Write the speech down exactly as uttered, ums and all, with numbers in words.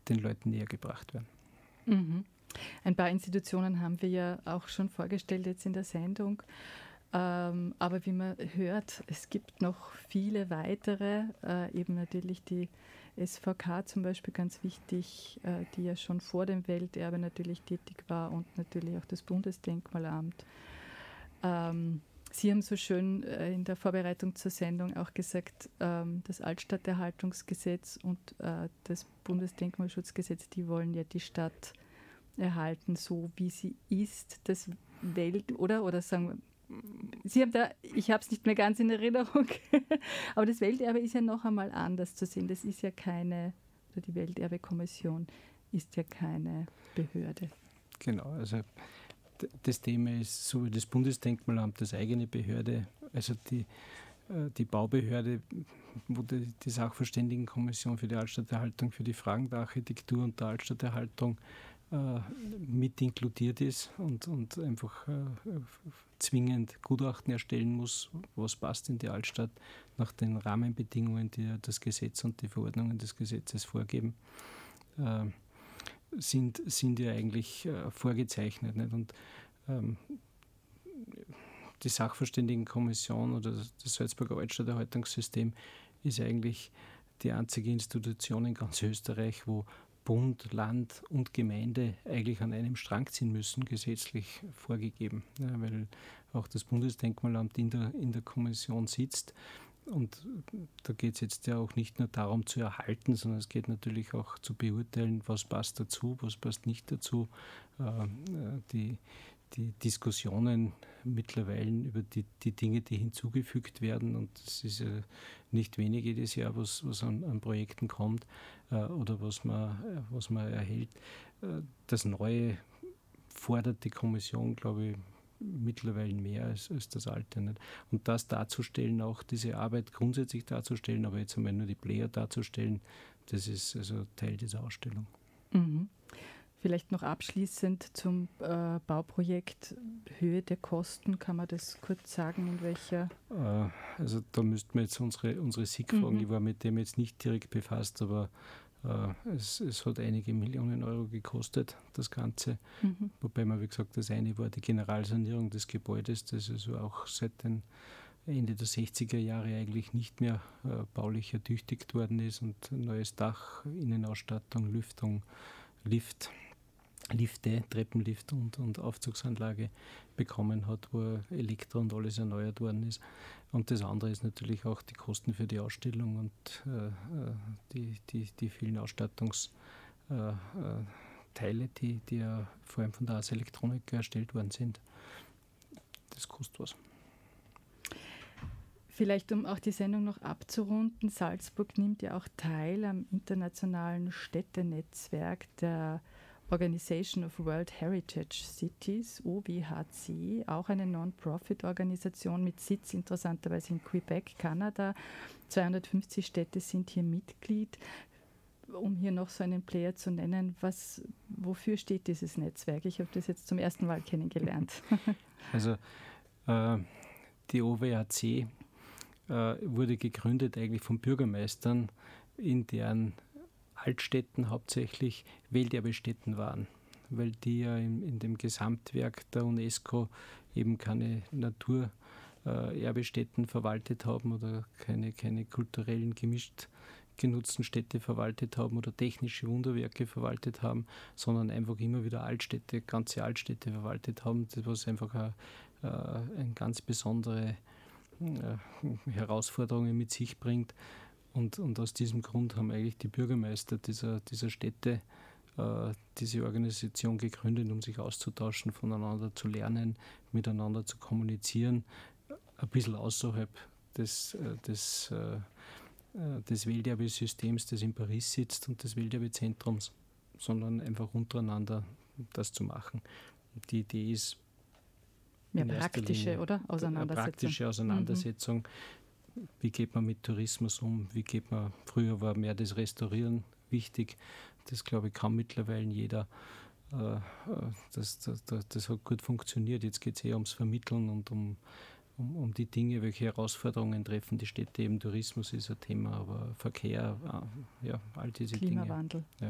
den Leuten näher gebracht werden. Mhm. Ein paar Institutionen haben wir ja auch schon vorgestellt jetzt in der Sendung. Ähm, aber wie man hört, es gibt noch viele weitere, äh, eben natürlich die S V K zum Beispiel ganz wichtig, äh, die ja schon vor dem Welterbe natürlich tätig war und natürlich auch das Bundesdenkmalamt. Ähm, Sie haben so schön äh, in der Vorbereitung zur Sendung auch gesagt, ähm, das Altstadterhaltungsgesetz und äh, das Bundesdenkmalschutzgesetz, die wollen ja die Stadt erhalten, so wie sie ist, das Welt, oder? Oder sagen wir, Sie haben da, ich habe es nicht mehr ganz in Erinnerung, aber das Welterbe ist ja noch einmal anders zu sehen. Das ist ja keine, oder die Welterbekommission ist ja keine Behörde. Genau, also das Thema ist so wie das Bundesdenkmalamt das eigene Behörde, also die, die Baubehörde, wo die, die Sachverständigenkommission für die Altstadterhaltung für die Fragen der Architektur und der Altstadterhaltung äh, mit inkludiert ist und, und einfach äh, zwingend Gutachten erstellen muss, was passt in die Altstadt nach den Rahmenbedingungen, die das Gesetz und die Verordnungen des Gesetzes vorgeben. Äh, Sind, sind ja eigentlich äh, vorgezeichnet. Nicht? Und ähm, die Sachverständigenkommission oder das Salzburger Altstadterhaltungssystem ist eigentlich die einzige Institution in ganz Österreich, wo Bund, Land und Gemeinde eigentlich an einem Strang ziehen müssen, gesetzlich vorgegeben. Ja, weil auch das Bundesdenkmalamt in der, in der Kommission sitzt. Und da geht es jetzt ja auch nicht nur darum zu erhalten, sondern es geht natürlich auch zu beurteilen, was passt dazu, was passt nicht dazu. Die, die Diskussionen mittlerweile über die, die Dinge, die hinzugefügt werden, und es ist ja nicht wenig jedes Jahr, was, was an, an Projekten kommt oder was man, was man erhält. Das Neue fordert die Kommission, glaube ich, mittlerweile mehr als, als das Alte. Nicht? Und das darzustellen, auch diese Arbeit grundsätzlich darzustellen, aber jetzt einmal nur die Player darzustellen, das ist also Teil dieser Ausstellung. Mhm. Vielleicht noch abschließend zum äh, Bauprojekt, Höhe der Kosten, kann man das kurz sagen, in welcher? Äh, also da müssten wir jetzt unsere, unsere S I G fragen, mhm. Ich war mit dem jetzt nicht direkt befasst, aber Es, es hat einige Millionen Euro gekostet, das Ganze. Mhm. Wobei man, wie gesagt, das eine war die Generalsanierung des Gebäudes, das also auch seit den Ende der sechziger Jahre eigentlich nicht mehr äh, baulich ertüchtigt worden ist und ein neues Dach, Innenausstattung, Lüftung, Lift, Lifte, Treppenlift und, und Aufzugsanlage bekommen hat, wo Elektro und alles erneuert worden ist. Und das andere ist natürlich auch die Kosten für die Ausstellung und äh, die, die, die vielen Ausstattungsteile, äh, die, die ja vor allem von der Ars Electronica erstellt worden sind. Das kostet was. Vielleicht, um auch die Sendung noch abzurunden, Salzburg nimmt ja auch teil am internationalen Städtenetzwerk der Organization of World Heritage Cities, O W H C, auch eine Non-Profit-Organisation mit Sitz interessanterweise in Quebec, Kanada. zweihundertfünfzig Städte sind hier Mitglied. Um hier noch so einen Player zu nennen, was, wofür steht dieses Netzwerk? Ich habe das jetzt zum ersten Mal kennengelernt. Also äh, die O W H C äh, wurde gegründet eigentlich von Bürgermeistern, in deren Altstädten hauptsächlich Welterbestätten waren, weil die ja in, in dem Gesamtwerk der UNESCO eben keine Naturerbestätten äh, verwaltet haben oder keine, keine kulturellen gemischt genutzten Städte verwaltet haben oder technische Wunderwerke verwaltet haben, sondern einfach immer wieder Altstädte, ganze Altstädte verwaltet haben, was einfach eine, äh, eine ganz besondere äh, Herausforderungen mit sich bringt. Und, und aus diesem Grund haben eigentlich die Bürgermeister dieser, dieser Städte äh, diese Organisation gegründet, um sich auszutauschen, voneinander zu lernen, miteinander zu kommunizieren, ein bisschen außerhalb des, des, äh, des Welterbesystems, das in Paris sitzt und des Welterbezentrums, sondern einfach untereinander das zu machen. Und die Idee ist ja, praktische, Linie, oder? Auseinandersetzung. Eine praktische Auseinandersetzung. Mhm. Wie geht man mit Tourismus um? Wie geht man, früher war mehr das Restaurieren wichtig. Das, glaube ich, kann mittlerweile jeder. Das, das, das hat gut funktioniert. Jetzt geht es eher ums Vermitteln und um, um, um die Dinge, welche Herausforderungen treffen die Städte. Eben Tourismus ist ein Thema, aber Verkehr, ja, all diese Klimawandel. Dinge.